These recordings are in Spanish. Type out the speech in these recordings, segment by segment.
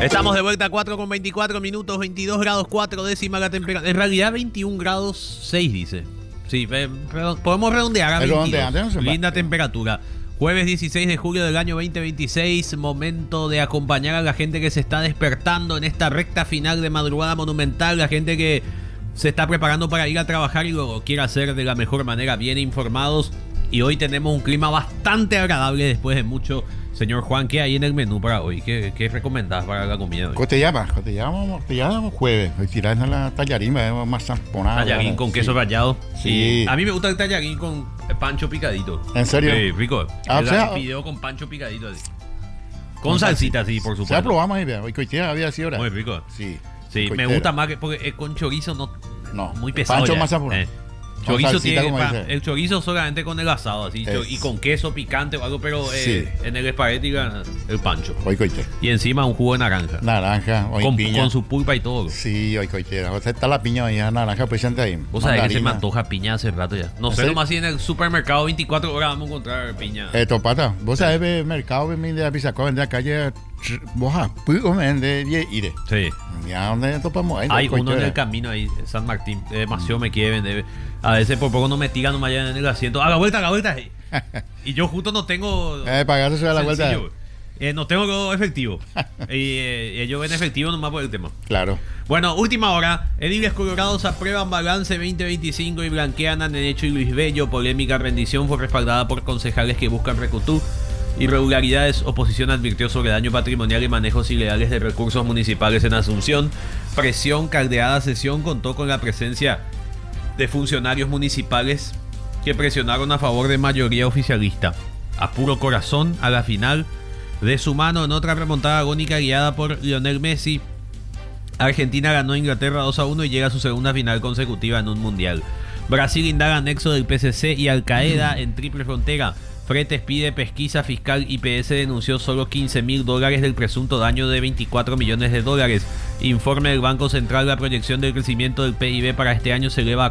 Estamos de vuelta a 4 con 24 minutos, 22 grados 4 décimas la temperatura. En realidad 21 grados 6 dice. Sí, podemos redondear a 22. Linda temperatura. Jueves 16 de julio del año 2026, momento de acompañar a la gente que se está despertando en esta recta final de madrugada monumental, la gente que se está preparando para ir a trabajar y lo quiere hacer de la mejor manera, bien informados. Y hoy tenemos un clima bastante agradable después de mucho. Señor Juan, ¿qué hay en el menú para hoy? ¿Qué recomendás para la comida hoy? Costillamos jueves. Hoy tirás la tallarín, más zamponada. Tallarín con queso rallado. Sí. A mí me gusta el tallarín con pancho picadito. ¿En serio? Sí, rico. O sea, video con pancho picadito así. Con salsita, sí, por supuesto. Ya probamos ahí, vea. Hoy coitía había sido ahora. Muy rico. Sí. Sí, me gusta más que porque con chorizo no muy pesado. Pancho ya. más zamponado. Chorizo tiene el chorizo solamente con el asado así y con queso picante o algo, pero sí. En el espagueti el pancho. Hoy coité. Y encima un jugo de naranja. Naranja, hoy piña. Con su pulpa y todo. Sí, hoy coité. O sea, está la piña y la naranja presente ahí. Vos sabés que se me antoja piña hace rato ya. No sé, nomás si en el supermercado 24 horas vamos a encontrar piña. Topata. Vos sabés el mercado de la Pizacó, vende la calle Boja, vende ire. Sí. Ya donde topamos ahí. Hay uno en el camino ahí, San Martín. Demasiado me quiere vender. A veces por poco no me tiran nomás allá en el asiento. Haga vuelta. Y yo justo no tengo. Pagarse a la vuelta. No tengo efectivo. Y ellos ven efectivo nomás por el tema. Claro. Bueno, última hora. Ediles Colorados aprueban balance 2025 y blanquean a Nenecho y Luis Bello. Polémica rendición fue respaldada por concejales que buscan recutú. Irregularidades, oposición advirtió sobre daño patrimonial y manejos ilegales de recursos municipales en Asunción. Presión, caldeada sesión contó con la presencia de funcionarios municipales que presionaron a favor de mayoría oficialista. A puro corazón, a la final de su mano en otra remontada agónica guiada por Lionel Messi, Argentina ganó a Inglaterra 2-1 y llega a su segunda final consecutiva en un mundial. Brasil indaga anexo del PCC y Al Qaeda en triple frontera. Fretes pide pesquisa fiscal. IPS denunció solo $15.000 del presunto daño de $24 millones. Informe del Banco Central, la proyección del crecimiento del PIB para este año se eleva a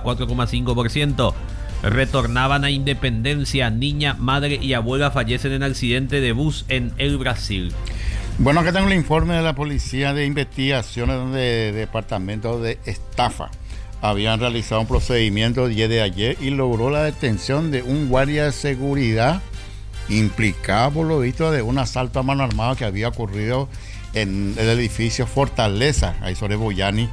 4,5%. Retornaban a Independencia, niña, madre y abuela fallecen en accidente de bus en el Brasil. Bueno, acá tengo el informe de la Policía de Investigaciones de Departamento de Estafa. Habían realizado un procedimiento el día de ayer y logró la detención de un guardia de seguridad implicado, por lo visto, de un asalto a mano armada que había ocurrido en el edificio Fortaleza, ahí sobre Boyani,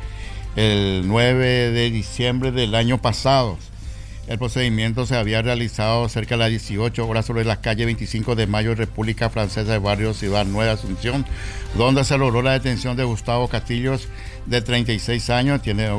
el 9 de diciembre del año pasado. El procedimiento se había realizado cerca de las 18 horas sobre la calle 25 de Mayo, República Francesa, de barrio Ciudad Nueva, Asunción, donde se logró la detención de Gustavo Castillos, de 36 años.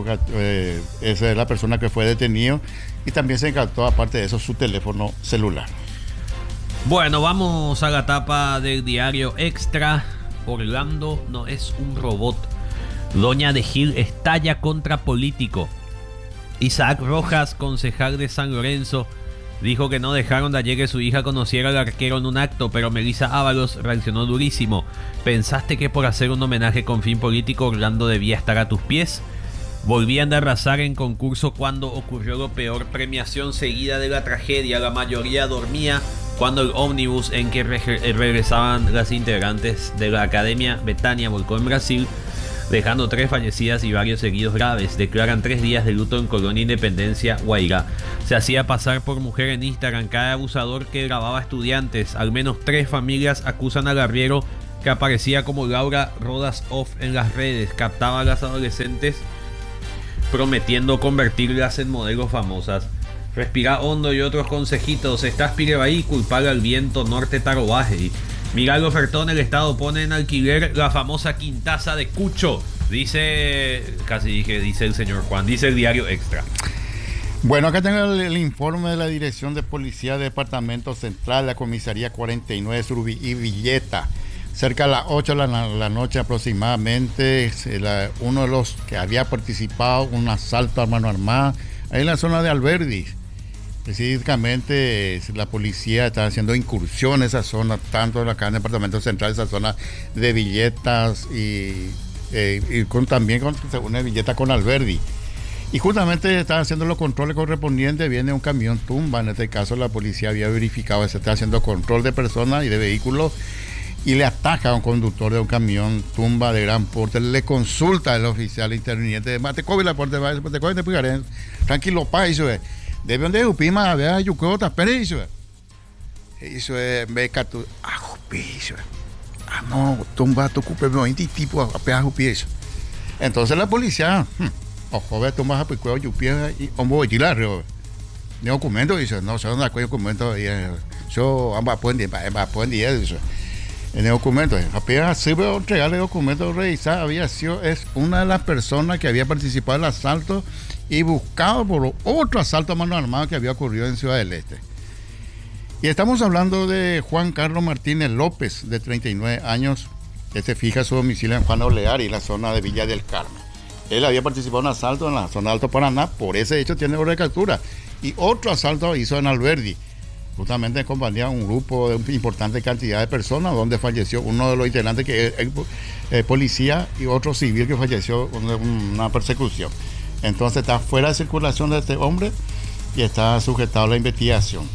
Esa es la persona que fue detenido, y también se incautó, aparte de eso, su teléfono celular. Bueno, vamos a la tapa del diario Extra. Orlando no es un robot. Doña de Gil estalla contra político. Isaac Rojas, concejal de San Lorenzo, dijo que no dejaron de ayer que su hija conociera al arquero en un acto, pero Melissa Ábalos reaccionó durísimo. ¿Pensaste que por hacer un homenaje con fin político Orlando debía estar a tus pies? Volvían de arrasar en concurso cuando ocurrió lo peor. Premiación seguida de la tragedia. La mayoría dormía cuando el ómnibus en que regresaban las integrantes de la Academia Betania volcó en Brasil, dejando 3 fallecidas y varios heridos graves. Declaran 3 días de luto en Colonia Independencia, Guairá. Se hacía pasar por mujer en Instagram cada abusador que grababa estudiantes. Al menos 3 familias acusan al arriero, que aparecía como Laura Rodas Off en las redes. Captaba a las adolescentes prometiendo convertirlas en modelos famosas. Respira hondo y otros consejitos. Estás Pirebaí, culpable al viento norte Tarobaje. Miguel Ofertón, el Estado pone en alquiler la famosa Quintaza de Cucho. Dice el señor Juan, dice el diario Extra. Bueno, acá tengo el informe de la Dirección de Policía del Departamento Central, la Comisaría 49 Surubí y Villeta. Cerca de las 8 de la noche aproximadamente, uno de los que había participado en un asalto a mano armada ahí en la zona de Alberdi. Específicamente la policía está haciendo incursión en esa zona, tanto acá en el Departamento Central, esa zona de Villetas y también se une Villeta con Alberdi. Y justamente están haciendo los controles correspondientes, viene un camión tumba, en este caso la policía había verificado que se está haciendo control de personas y de vehículos, y le ataca a un conductor de un camión tumba de gran porte. Le consulta al oficial interviniente, te cobre la puerta, te cobre, te picaré, tranquilo, pa, eso es. Debe donde upima, vea, yuco, tapere, eso es, me catu, eso es. No, tumba, tu cupe, 20 tipo, apenas upi, eso. Entonces la policía, ojo, ve, tumba, apicueo, yupi, y hombo, gilar, de documento, dice, no, son de acuerdo documento, y yo, ambas pueden ir, eso. En el documento, apenas sirve entregarle documentos revisar, había sido, es una de las personas que había participado en el asalto y buscado por otro asalto a mano armada que había ocurrido en Ciudad del Este. Y estamos hablando de Juan Carlos Martínez López, de 39 años, que se fija su domicilio en Juan Oleari, la zona de Villa del Carmen. Él había participado en un asalto en la zona de Alto Paraná, por ese hecho tiene orden de captura. Y otro asalto hizo en Alberdi, justamente en compañía de un grupo de una importante cantidad de personas, donde falleció uno de los integrantes que es policía y otro civil que falleció en una persecución. Entonces está fuera de circulación de este hombre y está sujetado a la investigación.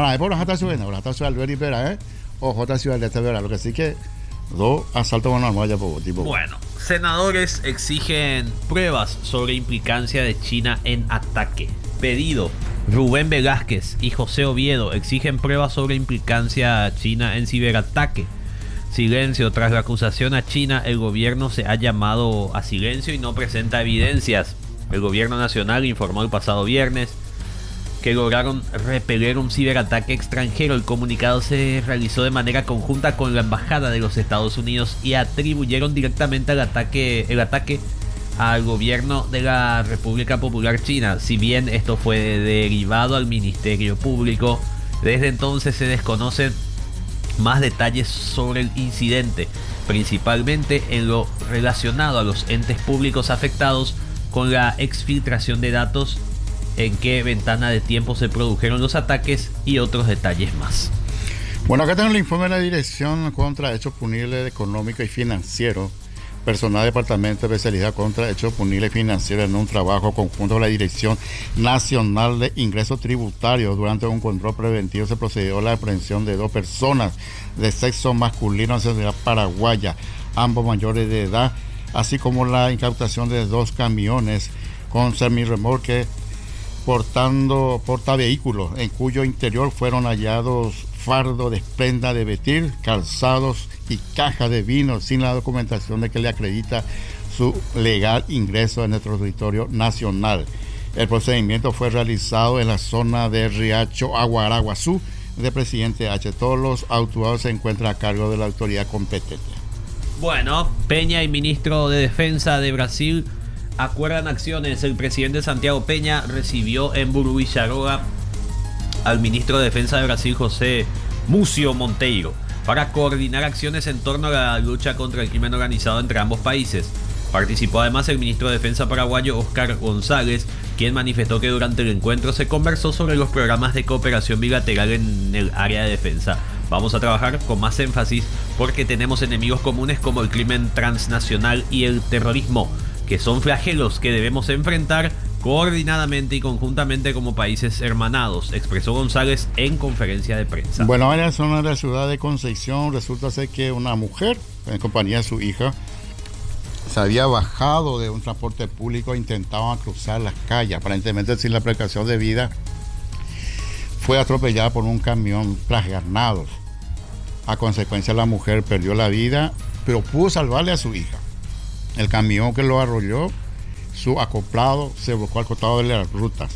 Lo que sí que dos asaltos con armas ya por tipo. Bueno, senadores exigen pruebas sobre implicancia de China en ataque. Pedido. Rubén Velázquez y José Oviedo exigen pruebas sobre implicancia china en ciberataque. Silencio. Tras la acusación a China, el gobierno se ha llamado a silencio y no presenta evidencias. El gobierno nacional informó el pasado viernes que lograron repeler un ciberataque extranjero. El comunicado se realizó de manera conjunta con la Embajada de los Estados Unidos y atribuyeron directamente el ataque al gobierno de la República Popular China. Si bien esto fue derivado al Ministerio Público, desde entonces se desconocen más detalles sobre el incidente, principalmente en lo relacionado a los entes públicos afectados con la exfiltración de datos, en qué ventana de tiempo se produjeron los ataques y otros detalles más. Bueno, acá tenemos el informe de la Dirección contra Hechos Punibles Económicos y Financieros, personal de Departamento de Especialidad contra Hechos Punibles Financieros, en un trabajo conjunto con la Dirección Nacional de Ingresos Tributarios. Durante un control preventivo se procedió a la aprehensión de 2 personas de sexo masculino en la ciudad paraguaya, ambos mayores de edad, así como la incautación de 2 camiones con semirremolque portavehículos, en cuyo interior fueron hallados fardos de prenda de vestir, calzados y cajas de vino sin la documentación de que le acredita su legal ingreso en nuestro territorio nacional. El procedimiento fue realizado en la zona de Riacho Aguaraguazú de Presidente H. Todos los autuados se encuentran a cargo de la autoridad competente. Bueno, Peña y ministro de Defensa de Brasil acuerdan acciones. El presidente Santiago Peña recibió en Burubicharoa al ministro de Defensa de Brasil, José Múcio Monteiro, para coordinar acciones en torno a la lucha contra el crimen organizado entre ambos países. Participó además el ministro de Defensa paraguayo, Oscar González, quien manifestó que durante el encuentro se conversó sobre los programas de cooperación bilateral en el área de defensa. Vamos a trabajar con más énfasis porque tenemos enemigos comunes como el crimen transnacional y el terrorismo, que son flagelos que debemos enfrentar coordinadamente y conjuntamente como países hermanados, expresó González en conferencia de prensa. Bueno, en la zona de la ciudad de Concepción resulta ser que una mujer, en compañía de su hija, se había bajado de un transporte público e intentaba cruzar las calles, aparentemente sin la precaución debida. Fue atropellada por un camión tras granados. A consecuencia, la mujer perdió la vida, pero pudo salvarle a su hija. El camión que lo arrolló, su acoplado, se volcó al costado de las rutas.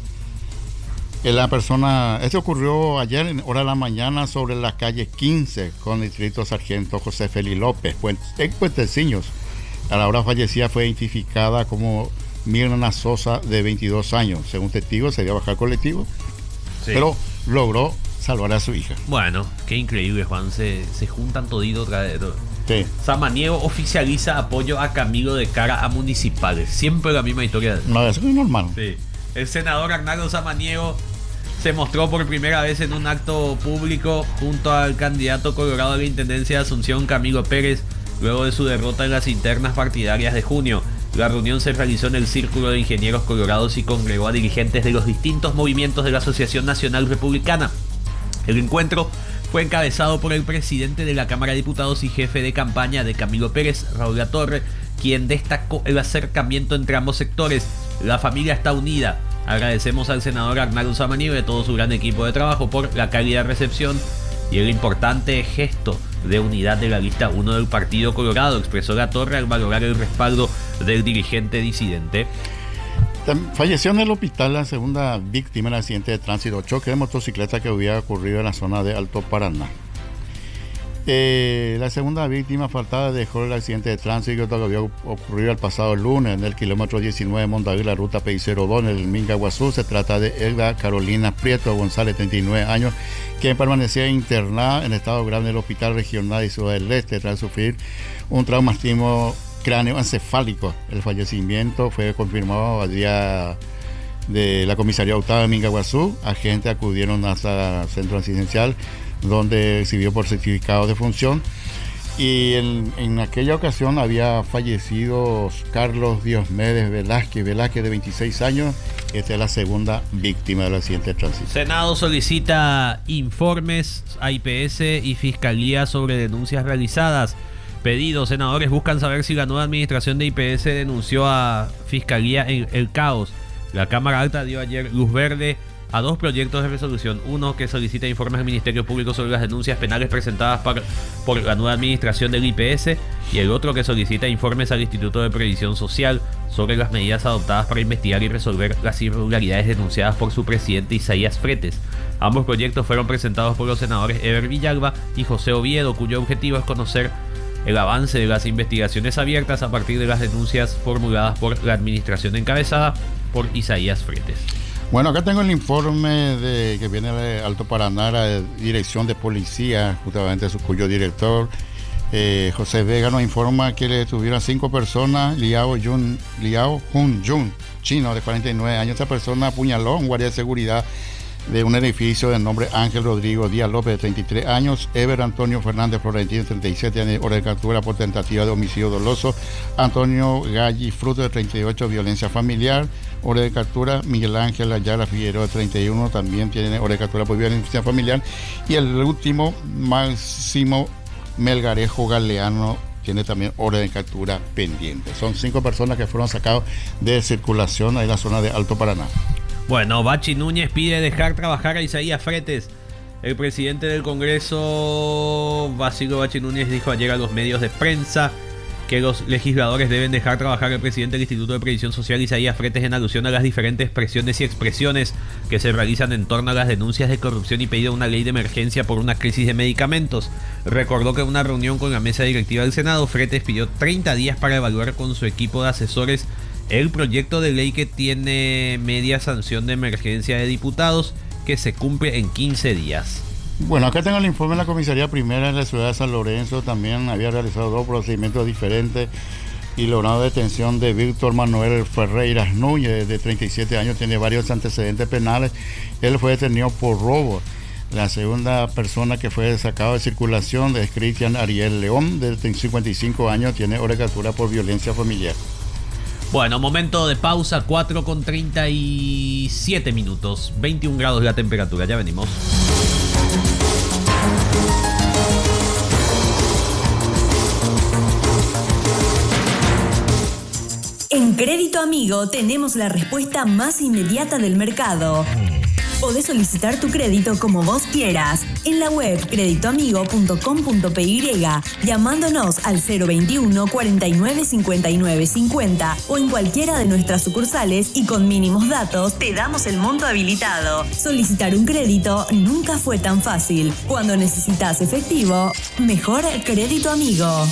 Esto ocurrió ayer en hora de la mañana sobre la calle 15 con el distrito Sargento José Félix López, en Puenteciños. A la hora fallecida fue identificada como Mirna Sosa, de 22 años. Según testigos, se iba a bajar colectivo, sí, pero logró salvar a su hija. Bueno, qué increíble, Juan. Se juntan toditos otra vez. Sí. Samaniego oficializa apoyo a Camilo de cara a municipales. Siempre la misma historia. No, eso es normal. Sí. El senador Arnaldo Samaniego se mostró por primera vez en un acto público junto al candidato colorado a la intendencia de Asunción, Camilo Pérez, luego de su derrota en las internas partidarias de junio. La reunión se realizó en el Círculo de Ingenieros Colorados y congregó a dirigentes de los distintos movimientos de la Asociación Nacional Republicana. El encuentro fue encabezado por el presidente de la Cámara de Diputados y jefe de campaña de Camilo Pérez, Raúl Latorre, quien destacó el acercamiento entre ambos sectores. La familia está unida. Agradecemos al senador Arnaldo Samaniego y a todo su gran equipo de trabajo por la cálida recepción y el importante gesto de unidad de la lista 1 del Partido Colorado, expresó Latorre al valorar el respaldo del dirigente disidente. Falleció en el hospital la segunda víctima del accidente de tránsito, choque de motocicleta que había ocurrido en la zona de Alto Paraná. La segunda víctima faltada dejó el accidente de tránsito que había ocurrido el pasado lunes en el kilómetro 19 de Mondaví, la ruta PI02 en el Mingaguazú. Se trata de Elda Carolina Prieto González, 39 años, quien permanecía internada en estado grave en el Hospital Regional de Ciudad del Este tras sufrir un traumatismo cráneoencefálico. El fallecimiento fue confirmado al día de la comisaría octava de Mingaguazú. Agentes acudieron hasta el centro asistencial donde recibió por certificado de función, y en aquella ocasión había fallecido Carlos Diosmedes Velázquez de 26 años. Esta es la segunda víctima del accidente de tránsito. Senado solicita informes a IPS y Fiscalía sobre denuncias realizadas. Pedidos: senadores buscan saber si la nueva administración de IPS denunció a Fiscalía en el caos. La Cámara Alta dio ayer luz verde a dos proyectos de resolución, uno que solicita informes al Ministerio Público sobre las denuncias penales presentadas por la nueva administración del IPS, y el otro que solicita informes al Instituto de Previsión Social sobre las medidas adoptadas para investigar y resolver las irregularidades denunciadas por su presidente Isaías Fretes. Ambos proyectos fueron presentados por los senadores Eber Villalba y José Oviedo, cuyo objetivo es conocer el avance de las investigaciones abiertas a partir de las denuncias formuladas por la administración encabezada por Isaías Fretes. Bueno, acá tengo el informe que viene de Alto Paraná, la Dirección de Policía, justamente cuyo director, José Vega, nos informa que le detuvieron a 5 personas. Liao Hun Jun, chino de 49 años. Esta persona apuñaló a un guardia de seguridad de un edificio de nombre Ángel Rodrigo Díaz López, de 33 años. Eber Antonio Fernández Florentino, de 37 años, orden de captura por tentativa de homicidio doloso. Antonio Galli Fruto, de 38, violencia familiar, orden de captura. Miguel Ángel Ayala Figueroa, de 31, también tiene orden de captura por violencia familiar. Y el último, Máximo Melgarejo Galeano, tiene también orden de captura pendiente. Son 5 personas que fueron sacados de circulación en la zona de Alto Paraná. Bueno, Bachi Núñez pide dejar trabajar a Isaías Fretes. El presidente del Congreso, Basilio Bachi Núñez, dijo ayer a los medios de prensa que los legisladores deben dejar trabajar al presidente del Instituto de Previsión Social, Isaías Fretes, en alusión a las diferentes presiones y expresiones que se realizan en torno a las denuncias de corrupción y pedido una ley de emergencia por una crisis de medicamentos. Recordó que en una reunión con la mesa directiva del Senado, Fretes pidió 30 días para evaluar con su equipo de asesores el proyecto de ley que tiene media sanción de emergencia de diputados, que se cumple en 15 días. Bueno, acá tengo el informe de la comisaría primera en la ciudad de San Lorenzo. También había realizado 2 procedimientos diferentes y logrado detención de Víctor Manuel Ferreiras Núñez, de 37 años, tiene varios antecedentes penales. Él fue detenido por robo. La segunda persona que fue sacado de circulación es Cristian Ariel León, de 55 años, tiene orden de captura por violencia familiar. Bueno, momento de pausa, 4:37 minutos, 21 grados la temperatura, ya venimos. En Crédito Amigo tenemos la respuesta más inmediata del mercado. Podés solicitar tu crédito como vos quieras en la web creditoamigo.com.py, llamándonos al 021 49 59 50 o en cualquiera de nuestras sucursales, y con mínimos datos te damos el monto habilitado. Solicitar un crédito nunca fue tan fácil. Cuando necesitas efectivo, mejor Crédito Amigo.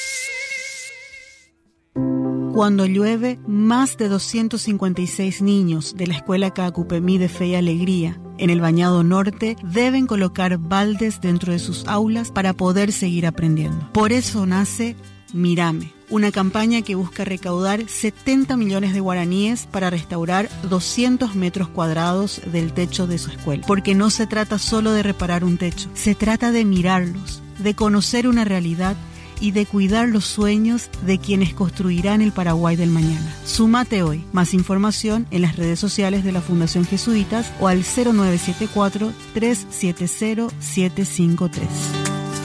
Cuando llueve, más de 256 niños de la Escuela Cacupemí de Fe y Alegría en el Bañado Norte deben colocar baldes dentro de sus aulas para poder seguir aprendiendo. Por eso nace Mírame, una campaña que busca recaudar 70 millones de guaraníes para restaurar 200 metros cuadrados del techo de su escuela. Porque no se trata solo de reparar un techo, se trata de mirarlos, de conocer una realidad y de cuidar los sueños de quienes construirán el Paraguay del mañana. Súmate hoy. Más información en las redes sociales de la Fundación Jesuitas o al 0974-370-753.